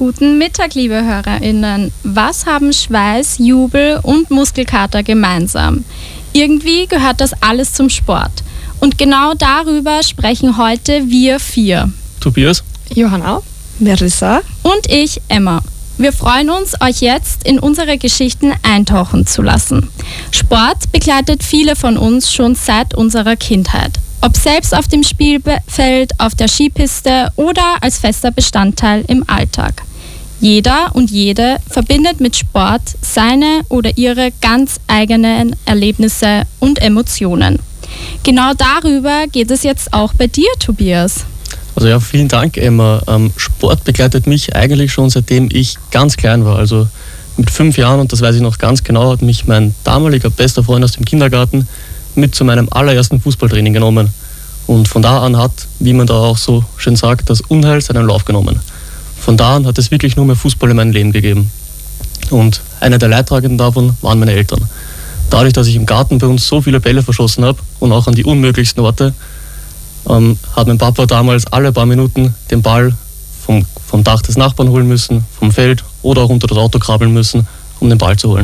Guten Mittag, liebe HörerInnen. Was haben Schweiß, Jubel und Muskelkater gemeinsam? Irgendwie gehört das alles zum Sport. Und genau darüber sprechen heute wir 4. Tobias, Johanna, Marissa und ich, Emma. Wir freuen uns, euch jetzt in unsere Geschichten eintauchen zu lassen. Sport begleitet viele von uns schon seit unserer Kindheit. Ob selbst auf dem Spielfeld, auf der Skipiste oder als fester Bestandteil im Alltag. Jeder und jede verbindet mit Sport seine oder ihre ganz eigenen Erlebnisse und Emotionen. Genau darüber geht es jetzt auch bei dir, Tobias. also ja, vielen Dank, Emma. Sport begleitet mich eigentlich schon seitdem ich ganz klein war. Also mit 5 Jahren, und das weiß ich noch ganz genau, hat mich mein damaliger bester Freund aus dem Kindergarten mit zu meinem allerersten Fußballtraining genommen. Und von da an hat, wie man da auch so schön sagt, das Unheil seinen Lauf genommen. Von da an hat es wirklich nur mehr Fußball in meinem Leben gegeben. Und einer der Leidtragenden davon waren meine Eltern. Dadurch, dass ich im Garten bei uns so viele Bälle verschossen habe und auch an die unmöglichsten Orte, hat mein Papa damals alle paar Minuten den Ball vom Dach des Nachbarn holen müssen, vom Feld oder auch unter das Auto krabbeln müssen, um den Ball zu holen.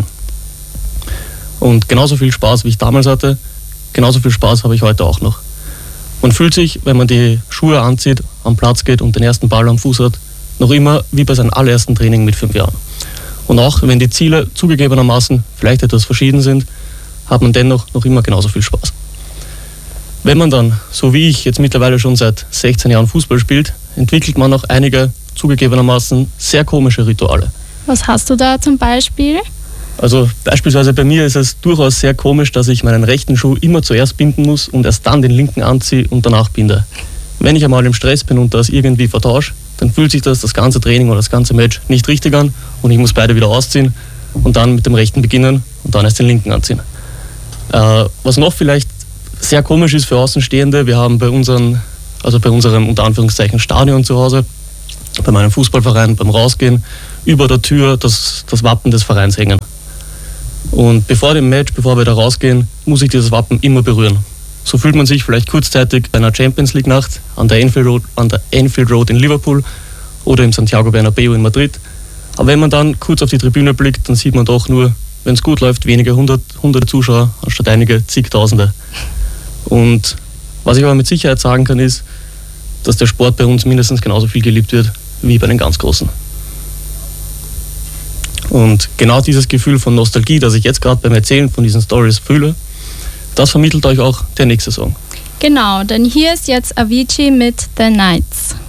Und genauso viel Spaß, wie ich damals hatte, genauso viel Spaß habe ich heute auch noch. Man fühlt sich, wenn man die Schuhe anzieht, am Platz geht und den ersten Ball am Fuß hat, noch immer wie bei seinem allerersten Training mit 5 Jahren. Und auch wenn die Ziele zugegebenermaßen vielleicht etwas verschieden sind, hat man dennoch noch immer genauso viel Spaß. Wenn man dann, so wie ich, jetzt mittlerweile schon seit 16 Jahren Fußball spielt, entwickelt man auch einige zugegebenermaßen sehr komische Rituale. Was hast du da zum Beispiel? Also beispielsweise bei mir ist es durchaus sehr komisch, dass ich meinen rechten Schuh immer zuerst binden muss und erst dann den linken anziehe und danach binde. Wenn ich einmal im Stress bin und das irgendwie vertausche, dann fühlt sich das ganze Training oder das ganze Match nicht richtig an und ich muss beide wieder ausziehen und dann mit dem rechten beginnen und dann erst den linken anziehen. Was noch vielleicht sehr komisch ist für Außenstehende, wir haben bei unserem unter Anführungszeichen Stadion zu Hause, bei meinem Fußballverein, beim Rausgehen, über der Tür das Wappen des Vereins hängen. Und bevor dem Match, bevor wir da rausgehen, muss ich dieses Wappen immer berühren. So fühlt man sich vielleicht kurzzeitig bei einer Champions League Nacht an der Anfield Road in Liverpool oder im Santiago Bernabéu in Madrid. Aber wenn man dann kurz auf die Tribüne blickt, dann sieht man doch nur, wenn es gut läuft, wenige hunderte Zuschauer anstatt einige zigtausende. Und was ich aber mit Sicherheit sagen kann, ist, dass der Sport bei uns mindestens genauso viel geliebt wird wie bei den ganz Großen. Und genau dieses Gefühl von Nostalgie, das ich jetzt gerade beim Erzählen von diesen Stories fühle, das vermittelt euch auch der nächste Song. Genau, denn hier ist jetzt Avicii mit The Nights.